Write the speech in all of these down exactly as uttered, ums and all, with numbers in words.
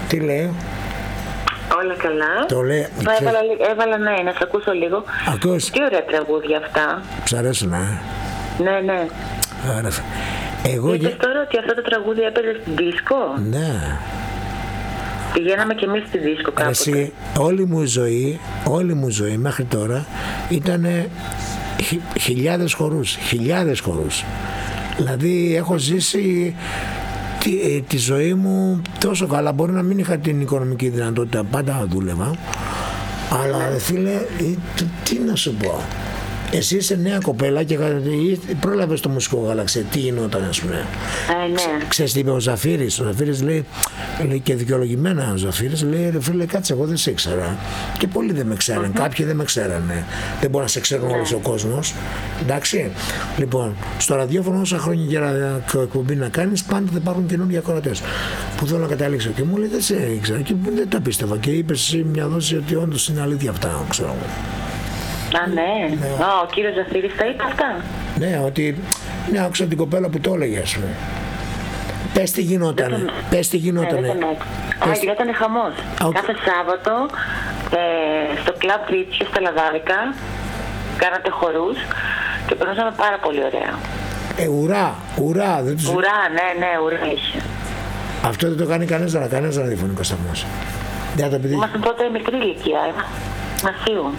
Τι λέει? Όλα καλά. Το λέει. Έβαλα, έβαλα ναι, να σε ακούσω λίγο. Ακούς. Τι ωραία τραγούδια αυτά. Ψ' αρέσουν, ε. Ναι, ναι. Άρα, εγώ... Είπες τώρα ότι αυτά τα τραγούδια έπαιζε στην δίσκο. Ναι. Πηγαίναμε κι εμείς στη δίσκο κάποτε. Εσύ, όλη μου η ζωή, όλη μου η ζωή μέχρι τώρα ήταν χι, χιλιάδες χορούς, χιλιάδες χορούς. Δηλαδή έχω ζήσει τη, τη ζωή μου τόσο καλά. Μπορεί να μην είχα την οικονομική δυνατότητα, πάντα δούλευα. Αλλά φίλε, τι να σου πω. Εσύ είσαι νέα κοπέλα και πρόλαβες το μουσικό γαλαξία. Τι γινόταν, ας πούμε. Ε, ναι. Ξέρεις τι είπε ο Ζαφύρης. Ο Ζαφύρης λέει, λέει και δικαιολογημένα ο Ζαφύρης, λέει ρε φίλε, κάτσε, εγώ δεν σε ήξερα. Και πολλοί δεν με ξέραν. Mm-hmm. Κάποιοι δεν με ξέρανε. Δεν μπορεί να σε ξέρουν όλος ο κόσμος. Εντάξει. Λοιπόν, στο ραδιόφωνο, όσα χρόνια για εκπομπή να κάνεις, πάντα θα υπάρχουν καινούργιοι ακροατές. Που θέλω να καταλήξω. Και μου λέει, δεν σε ήξερα. Και δεν τα πίστευα. Και είπες εσύ μια δόση ότι όντως είναι αλήθεια αυτά, ξέρω. Α, ναι. ναι. Α, ο κύριος Ζαφύρης τα είπε αυτά. Ναι, ότι. Ναι, άκουσα την κοπέλα που το έλεγε, ας πούμε. Πες τι γινότανε. Τον... Πες τι γινότανε. Ναι, Πες... Α, γινότανε χαμός. Okay. Κάθε Σάββατο ε, στο κλαμπ Βίτσιο στα Λαδάρικα κάνατε χορούς και περνούσαμε πάρα πολύ ωραία. Ε, ουρά, ουρά. Δεν τους... Ουρά, ναι, ναι, ουρά είχε. Αυτό δεν το κάνει κανένας, να κανένας ραδιοφωνικό σταθμός. Ήμασταν τότε μικρή ηλικία, ε. Μασίου.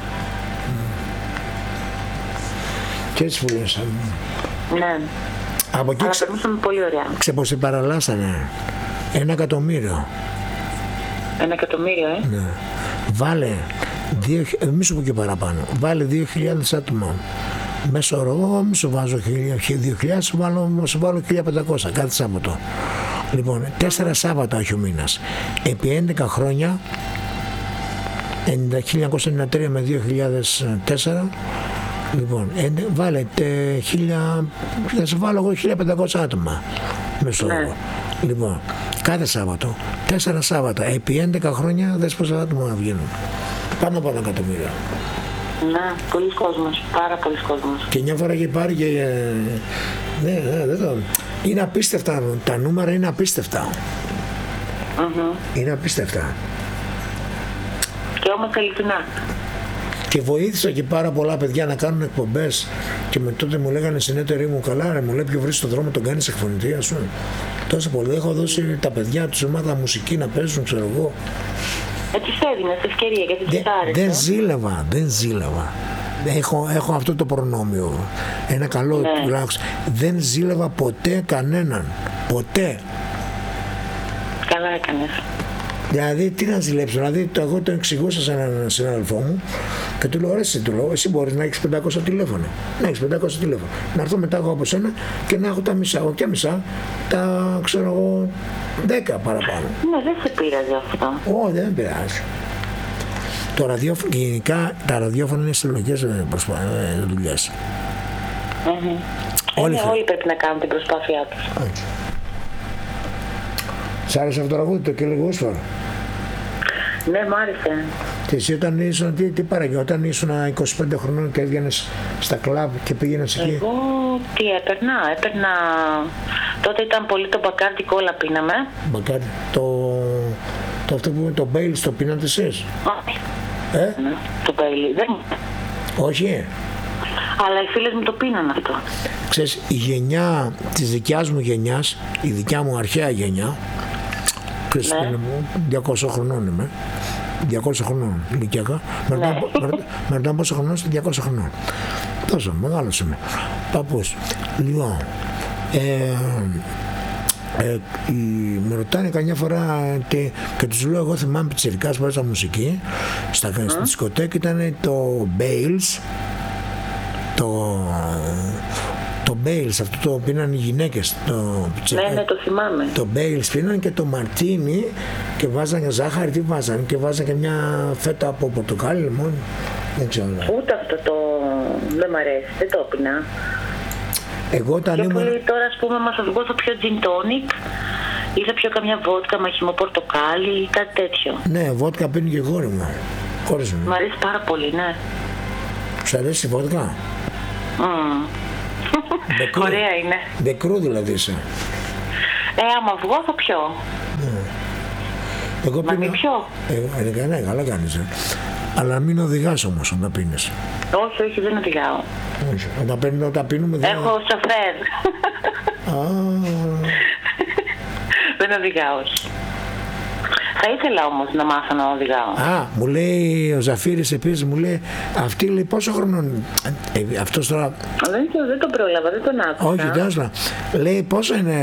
Και έτσι που λες. Ναι. Από εκεί ξε... πολύ ωραία. Ξεπος παραλλάσσανε. Ένα εκατομμύριο. Ένα εκατομμύριο, ε. Ναι. Βάλε, δύο, μη σου πω και παραπάνω. Βάλε δύο χιλιάδες άτομα. Μέσω όρο, μη σου βάζω δύο χιλιάδες, σου βάλω, σου βάλω χίλια πεντακόσια κάθε Σάββατο. Λοιπόν, τέσσερα Σάββατα όχι ο μήνας. Επί έντεκα χρόνια, χίλια εννιακόσια ενενήντα τρία με δύο χιλιάδες τέσσερα, λοιπόν, ε, βάλε τε, χίλια, θα σε βάλω εγώ χίλια πεντακόσια άτομα μέσω όρο. Ναι. Λοιπόν, κάθε Σάββατο, τέσσερα Σάββατα, επί έντεκα χρόνια, δες πόσα άτομα να βγαίνουν. Πάνω από ένα εκατομμύριο. Ναι, πολλοί κόσμος, πάρα πολλοί κόσμος. Και μια φορά είχε πάρει και... Ναι, ναι, δεν το... Είναι απίστευτα, τα νούμερα είναι απίστευτα. Mm-hmm. Είναι απίστευτα. Και όμως αληθινά. Και βοήθησα και πάρα πολλά παιδιά να κάνουν εκπομπές και με τότε μου λέγανε στην εταιρεία μου, καλά ρε, μου λέει ποιο βρεις στον δρόμο τον κάνεις εκφωνητή, ας πούμε. Τόσο πολύ έχω δώσει τα παιδιά τους ομάδα μουσική να παίζουν, ξέρω εγώ. Έτσι έδινες ευκαιρία γιατί τους άρεσε. Δεν ζήλευα, δεν ζήλευα. Έχω, έχω αυτό το προνόμιο. Ένα καλό ναι. τουλάχιστον. Δεν ζήλευα ποτέ κανέναν. Ποτέ. Καλά έκανες. Δηλαδή τι να ζηλέψω. Δηλαδή το, εγώ το εξηγούσα σε έναν συνάδελφό μου και του λέω: εσύ, του λέω, εσύ μπορείς να έχεις πεντακόσια τηλέφωνα. Να έχεις πεντακόσια τηλέφωνα. Να έρθω μετά εγώ από σένα και να έχω τα μισά. Εγώ και μισά. Τα ξέρω εγώ δέκα παραπάνω. Ναι, δεν σε πείραζε αυτό. Όχι, δεν πειράζει. Το ραδιόφωνο, γενικά τα ραδιόφωνα είναι συλλογικές δουλειές. Mm-hmm. Όλοι, ε, όλοι πρέπει να κάνουν την προσπάθειά τους. Έτσι. Σ' άρεσε αυτό το τραγούδι, το Κελιγόσφορο? Ναι, μ' άρεσε. Και εσύ όταν ήσουν, τι, τι παραγγε, όταν ήσουν είκοσι πέντε χρονών και έβγαινες στα κλαμπ και πήγαινες εκεί? Εγώ τι έπαιρνα, έπαιρνα... Τότε ήταν πολύ το μπακάρτι και όλα πίναμε. Μπακάρτι, το... το αυτό που είναι το Baileys το πίνατε εσείς? Όχι. Ε? Ναι, το Baileys δεν. Όχι. Αλλά οι φίλες μου το πίναν αυτό. Ξέρεις, η γενιά της δικιάς μου γενιάς, η δικιά μου αρχαία γενιά, ξέρεις, ναι. διακόσια χρονών είμαι, διακόσια χρονών ηλικιακά, με ρωτάνε πόσο χρονών είστε? διακόσια χρονών. Τόσο, μεγάλος είμαι, παππούς. Λοιπόν, ε, ε, ε, με ρωτάνε καμιά φορά και, και τους λέω, εγώ θυμάμαι πιτσιρικάς που έπαιζα μουσική, στα, mm. στη δισκοτέκη ήταν το Baileys, το, το Baileys, αυτό το πίναν οι γυναίκες. Το, ναι, ναι, το θυμάμαι. Το Baileys πίναν και το Martini και βάζανε ζάχαρη, τι βάζανε, και βάζανε και μια φέτα από πορτοκάλι, λεμόνι. Δεν ξέρω. Ούτε αυτό το δεν μ' αρέσει, δεν το πίνα. Εγώ όταν πιο ήμουν... πολύ τώρα, ας πούμε, μας οδηγώ στο πιο gin tonic ή θα πιω καμιά βότκα με χυμό πορτοκάλι ή κάτι τέτοιο. Ναι, βότκα πίνει και η κόρη μου. Κόρης μου. Μ' αρέσει πάρα πολύ, ναι. Σου αρέσει η βότκα? Mm. Ωραία είναι. Δεκρού δηλαδή είσαι. Ε, άμα βγω θα πιω. Ναι. Εγώ Μα μην πιω. Ε, ναι, καλά κάνεις. Ε. Αλλά μην οδηγάς όμως όταν πίνεις. Όχι, όχι, δεν οδηγάω. Όχι, όταν, πίνουμε, όταν πίνουμε δεν... Έχω σοφέρ. Δεν οδηγάω, όχι. Θα ήθελα όμως να μάθω να οδηγάω. Α, μου λέει ο Ζαφύρης επίσης, μου λέει, αυτή λέει πόσο χρονών, ε, αυτός τώρα... Δεν, δεν τον πρόλαβα, δεν τον άκουσα. Όχι, τέλος, λέει πόσο είναι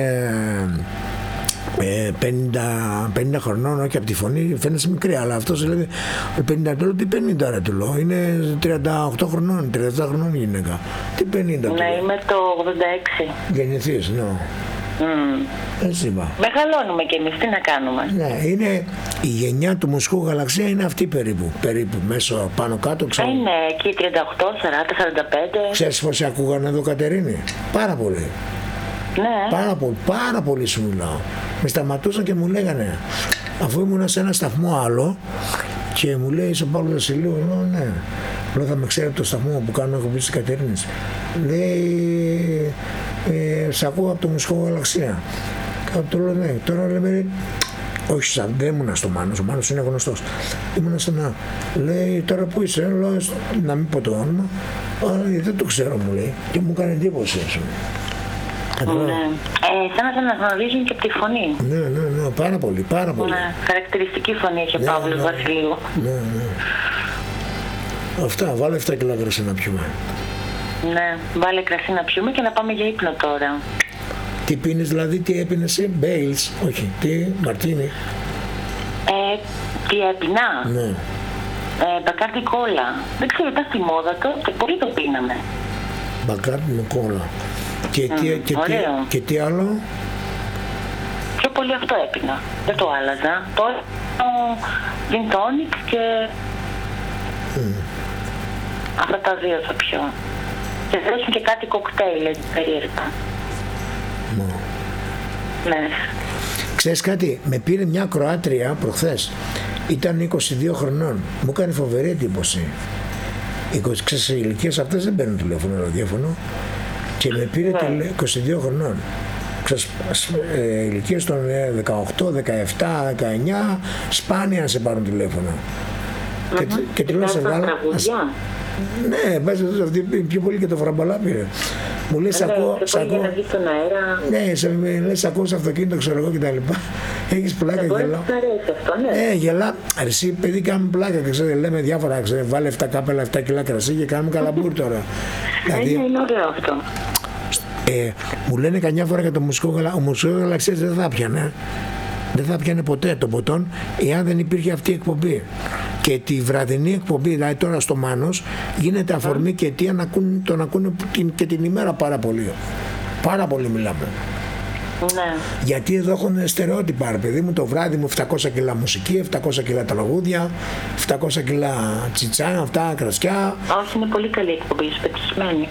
ε, πενήντα χρονών, όχι από τη φωνή, φαίνεσαι μικρή, αλλά αυτός λέει πενήντα, του τι πενήντα ρε του λέω, είναι τριάντα οκτώ χρονών, τριάντα επτά χρονών η γυναίκα. Τι πενήντα του λέω. Ναι, είμαι το ογδόντα έξι. Γεννηθείς, ναι. Mm. Έτσι είπα. Μεγαλώνουμε κι εμείς, τι να κάνουμε. Ναι, είναι η γενιά του Μουσικού Γαλαξία είναι αυτή περίπου, περίπου μέσω πάνω κάτω. Ξέρω. Είναι εκεί τριάντα οκτώ, σαράντα, σαράντα πέντε. Ξέρεις πως σε ακούγανε εδώ Κατερίνη. Πάρα πολύ. Ναι. Πάρα πολύ, πάρα πολύ σου μιλάω. Με σταματούσαν και μου λέγανε, αφού ήμουν σε ένα σταθμό άλλο και μου λέει στον Παύλο Βασιλείου, λέω ναι, λέω θα με ξέρει από το σταθμό που κάνω εκπομπή της Κατερίνης. Λέει, ε, σ' ακούω από το Μουσικό Γαλαξία. Και του λέω ναι, τώρα λέμε, όχι σαν, δεν ήμουνα στο Μάνος, ο Μάνος είναι γνωστός. Ήμουνα σε ένα, λέει τώρα που είσαι, λέω να μην πω το όνομα, αλλά δεν το ξέρω μου λέει και μου έκανε εντύπωση ας πούμε. Ναι. Ε, σαν να σε αναγνωρίζουν και από τη φωνή. Ναι, ναι, ναι, πάρα πολύ, πάρα πολύ. Ναι, χαρακτηριστική φωνή έχει ο Ναι, Παύλος ναι, Βασιλείου. Ναι, ναι. Αυτά, βάλε εφτά κιλά κρασί να πιούμε. Ναι, βάλε κρασί να πιούμε και να πάμε για ύπνο τώρα. Τι πίνεις δηλαδή, τι έπινες εσύ, Μπέιλς, όχι, τι, Μαρτίνι. Ε, τι έπινα. Ναι. Ε, μπακάρτι κόλλα. Δεν ξέρω, ήταν στη μόδα το και πολύ το πίναμε. Μπακάρτι με κόλλα. Και, mm, τι, και, τι, και τι άλλο. Πιο πολύ αυτό έπινα. Δεν το άλλαζα. Τώρα το gin tonic και Mm. αυτά τα δύο θα πιω. Και δώσουν και κάτι κοκτέιλ, έτσι περίεργα. No. Ναι. Ξέρεις κάτι, με πήρε μια Κροάτρια προχθές. Ήταν είκοσι δύο χρονών. Μου έκανε φοβερή εντύπωση. Ξέρεις, οι ηλικίες αυτές δεν παίρνουν τηλέφωνο, ραδιόφωνο. Και με πήρε ναι. είκοσι δύο χρονών. Ξέρεις, ε, ηλικίες των δεκαοκτώ, δεκαεπτά, δεκαεννιά, σπάνια να σε πάρουν τηλέφωνο. Mm-hmm. Και, και τη λέω σε βγάλω. Ναι, βάζει αυτή πιο πολύ και το φραμπαλά πήρε. Μου λέει, σ' ακούω, σ' ακούω. Ναι, σε λες, ακούω σε αυτοκίνητο, ξέρω εγώ κτλ. Έχεις πλάκα, γελάω. Ναι, γελά. Εσύ, παιδί, κάνουμε πλάκα και ξέρω, λέμε διάφορα. Ξέρω, βάλε επτά κάπελα, επτά κιλά κρασί και κάνουμε καλαμπούρ τώρα. Δηλαδή, είναι ωραίο αυτό. Ε, μου λένε καμιά φορά για το Μουσικό Γαλαξία. Ο Μουσικό Γαλαξία δεν θα πιανε. Δεν θα πιανε ποτέ το ποτόν εάν δεν υπήρχε αυτή η εκπομπή. Και τη βραδινή εκπομπή, δηλαδή τώρα στο Μάνος, γίνεται αφορμή και αιτία να ακούν, τον ακούνε και την ημέρα πάρα πολύ. Πάρα πολύ μιλάμε. Ναι. Γιατί εδώ έχουν στερεότυπα, ρε παιδί μου, το βράδυ μου επτακόσια κιλά μουσική, επτακόσια κιλά τραγούδια, επτακόσια κιλά τσιτσά, αυτά, κρασιά. Όχι, είναι πολύ καλή εκπομπή, σπετισμένη.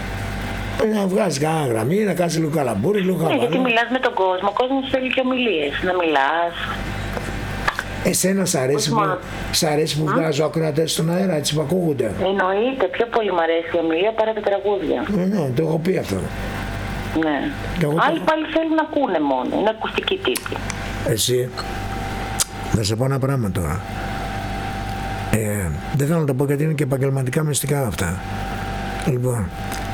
Να βγάζει κανένα γραμμή, να κάνει λίγο καλαμπούρι, λίγο χαβαλό. Ναι, γιατί μιλάς με τον κόσμο, ο κόσμος θέλει και ομιλίες, να μιλάς. Εσένα σ' αρέσει, που, σ' αρέσει που βγάζω ακροατές στον αέρα, έτσι που ακούγονται. Εννοείται, πιο πολύ μ' αρέσει η ομιλία παρά τα τραγούδια. Ναι, ναι, το έχω πει αυτό. Ναι. Άλλοι πάλι θέλουν να ακούνε μόνο, είναι ακουστική τύπη. Εσύ, θα σε πω ένα πράγμα τώρα. Ε, δεν θέλω να το πω γιατί είναι και επαγγελματικά μυστικά αυτά. Λοιπόν,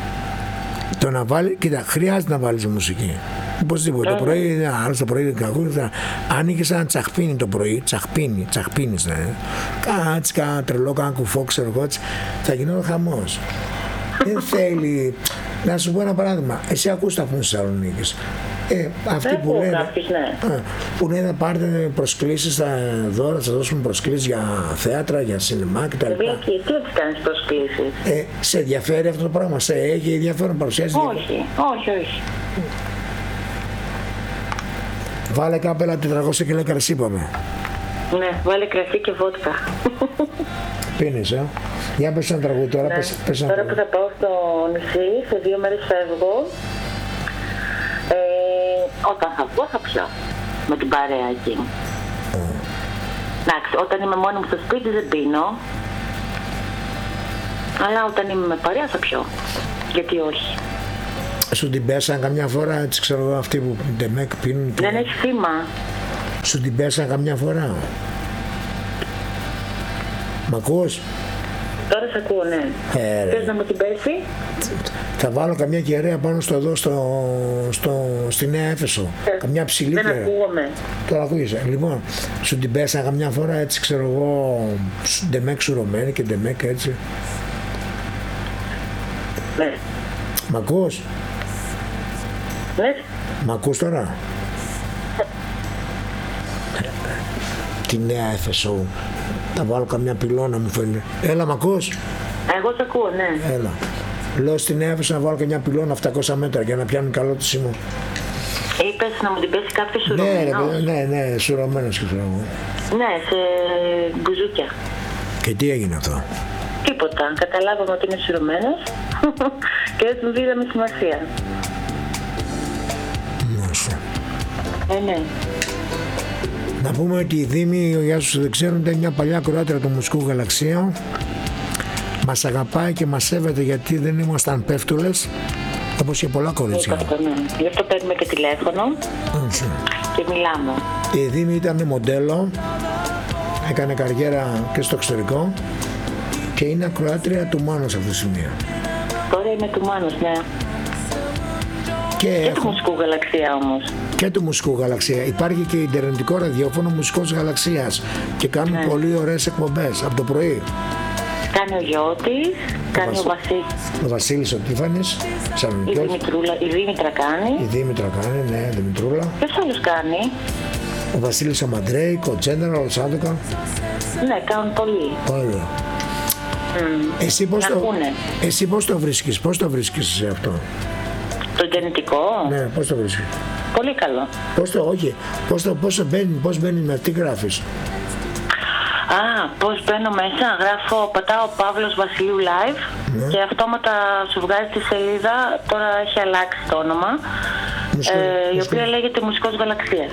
το να βάλει, κοίτα, χρειάζεται να βάλεις μουσική. Οπωσδήποτε. Το πρωί, άλλο το πρωί, αν είχες ένα τσαχπίνι το πρωί, τσαχπίνι, τσαχπίνις, ναι. Κάτσε, κάνα τρελό, κάνα κουφό, ξέρω εγώ, θα γινόταν χαμός. Δεν θέλει. Να σου πω ένα παράδειγμα. Εσύ ακούς τα πούμε στη Θεσσαλονίκη. Ε, αυτοί που λένε, κάποιες, ναι. α, που λένε να πάρετε προσκλήσεις στα δώρα, θα δώσουμε προσκλήσεις για θέατρα, για σινεμά κτλ. Βέβαια και τι έτσι κάνεις προσκλήσεις. Ε, σε ενδιαφέρει αυτό το πράγμα, σε έχει ενδιαφέρον, παρουσιάζει. Όχι, όχι, όχι. Βάλε κάπελα τετρακόσια κιλά κρασί, είπαμε. Ναι, βάλε κρασί και βότκα. Πίνεις, ε. Για πες ένα τραγούδι τώρα. Ναι. Πες, πες τώρα που θα πάω στο νησί, σε δύο μέρες φεύγω. Ε, όταν θα βγω θα πιω. Με την παρέα εκεί. Mm. Εντάξει, όταν είμαι μόνη μου στο σπίτι δεν πίνω. Αλλά όταν είμαι με παρέα θα πιω. Γιατί όχι. Σου την πέσαν καμιά φορά, έτσι ξέρω εγώ, αυτοί που ντεμέκ πίνουν. Και... Δεν έχει θύμα. Σου την πέσαν καμιά φορά? Μ' ακούς? Τώρα σε ακούω, ναι. Ε, Θες να μου την πέσει? Θα βάλω καμιά κεραία πάνω στο εδώ στο, στο, στη Νέα Έφεσο. Ε, καμιά ψηλή δεν κεραία. ακούγομαι. Τώρα ακούγεσαι. Λοιπόν, σου την πέσαν καμιά φορά έτσι, ξέρω εγώ, ντεμέκ σουρωμένη και ντεμέκ έτσι? Ναι. Μ' ακούς? Ναι. Μ' ακούς τώρα? Τη Νέα Έφεσο. Θα βάλω καμιά πυλώνα μου φαίνεται. Έλα, μ' ακούς? Εγώ σε ακούω, ναι. Έλα. Λέω στην Νέα Έφεσο να βάλω και μια πυλώνα επτακόσια μέτρα για να πιάνουν καλό το σήμα. Είπες να μου την πέσει κάποιος Ναι, σουρωμένος? ρε, ναι, ναι, σουρωμένος και ξέρω εγώ. Ναι, σε μπουζούκια. Και τι έγινε αυτό? Τίποτα. Καταλάβαμε ότι είναι σουρωμένος και δεν του δίδαμε σημασία. Μάλιστα. Ε, ναι. Να πούμε ότι η Δήμη, για όσους δεν ξέρουν, είναι μια παλιά κροάτρια του μουσικού Γαλαξία. Μας αγαπάει και μας σέβεται γιατί δεν ήμασταν πέφτουλες, όπως και πολλά κορίτσια. Είπατε, ναι. Γι' αυτό παίρνουμε και τηλέφωνο Έτσι. και μιλάμε. Η Δήμη ήταν μοντέλο, έκανε καριέρα και στο εξωτερικό και είναι ακροάτρια του Μάνος αυτή τη στιγμή. Τώρα είμαι του Μάνος, ναι. Και, Και του έχω... μουσικού Γαλαξία όμως. και του μουσικού Γαλαξία. Υπάρχει και ιντερνετικό ραδιόφωνο Μουσικός Γαλαξίας και κάνουν Ναι. πολύ ωραίες εκπομπές από το πρωί. Κάνει ο Γιώτης, κάνει Βασι- ο Βασίλης, Ο Βασίλης ο Τίφανης, η Σαλονικιός, Δημητρούλα, η Δήμητρα η κάνει. Δήμητρα κάνει, ναι, Δημητρούλα, Ποιος άλλος κάνει? ο Βασίλης ο Μαντρέικ, ο Τζένεραλ, ο Σάντοκα. Ναι, κάνουν πολύ. Πολύ. Μμ. Εσύ πώς, Να το, ακούνε. εσύ πώς το βρίσκεις, πώς το βρίσκεις σε αυτό? Το γενετικό, Ναι, πώς το βρίσκεις? πολύ καλό. Πώς το, όχι, πώς το, πώς το μπαίνει, πώς μπαίνει με, τι γράφεις? Α, πώς μπαίνω μέσα, γράφω, πατάω Παύλος Βασιλείου Live Ναι. και αυτόματα σου βγάζει τη σελίδα, τώρα έχει αλλάξει το όνομα, Μουσικό- ε, η μουσικό- οποία λέγεται Μουσικός Γαλαξίας.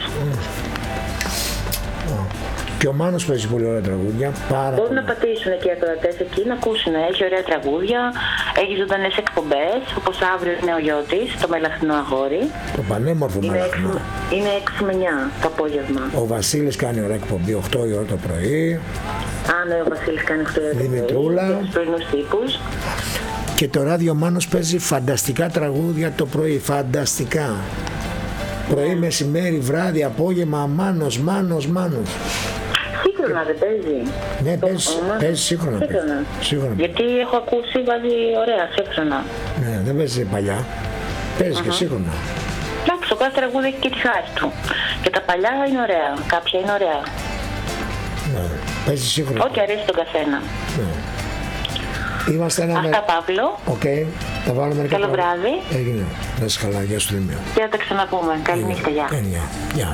Και ο Μάνος παίζει πολύ ωραία τραγούδια, πάρα Μπορούν πολύ. να πατήσουν και οι ακροατές εκεί, να ακούσουν. Έχει ωραία τραγούδια, έχει ζωντανές εκπομπές, όπως αύριο είναι ο Γιώτης, το μελαχρινό αγόρι. Το πανέμορφο Είναι έξι, μέλαχρινό. είναι έξι με εννιά το απόγευμα. Ο Βασίλης κάνει ωραία εκπομπή, οκτώ η ώρα το πρωί. Αν ο Βασίλης κάνει αυτό το Δημητρούλα. για τους πρωινούς τύπους. Και το ράδιο Μάνος παίζει φανταστικά τραγούδια το πρωί, φανταστικά. Πρωί, μεσημέρι, βράδυ, απόγευμα, Μάνος, Μάνος, Μάνος. Σύγχρονα δεν παίζει. Ναι, Το- παίζει, ο Μάνος- παίζει σύγχρονα. παίζει. Σύγχρονα. Σύγχρονα. Γιατί έχω ακούσει βάζει ωραία σύγχρονα. Ναι, δεν παίζει παλιά. Παίζει και σύγχρονα. Εντάξει, ο κάθε τραγούδι έχει και τη χάρη του. Και τα παλιά είναι ωραία. Κάποια είναι ωραία. Ναι, παίζει σύγχρονα. Ό,τι αρέσει τον καθένα. Ναι. Είμαστε ένα... Αυτά, Παύλο. Οκ, θα βάλουμε μερικά Καλό πράγματα. βράδυ. Έγινε. Να είσαι καλά, γεια σου Δημία. Και θα τα ξαναπούμε. Καληνύχτα, γεια. Ε, Γεια. Γεια.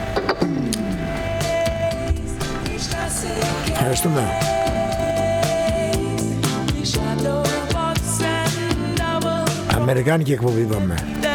Ευχαριστούμε. Αμερικάνικη εκπομπή είπαμε.